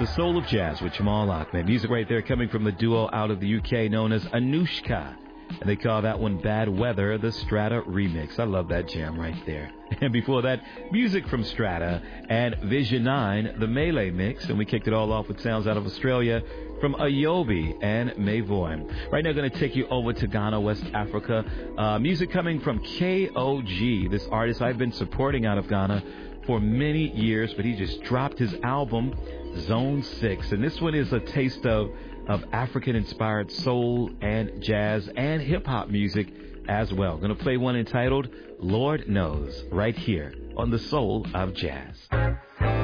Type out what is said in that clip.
Soul of Jazz with Jamal Ahmed. Music right there coming from the duo out of the UK known as Anushka. And they call that one Bad Weather, the Strata remix. I love that jam right there. And before that, music from Strata and Vision 9, the Melee mix. And we kicked it all off with sounds out of Australia from Ayobi and Mavoin. Right now, going to take you over to Ghana, West Africa. Music coming from KOG, this artist I've been supporting out of Ghana for many years, but he just dropped his album, Zone 6. And this one is a taste of African-inspired soul and jazz and hip-hop music as well. Going to play one entitled Lord Knows right here on the Soul of Jazz.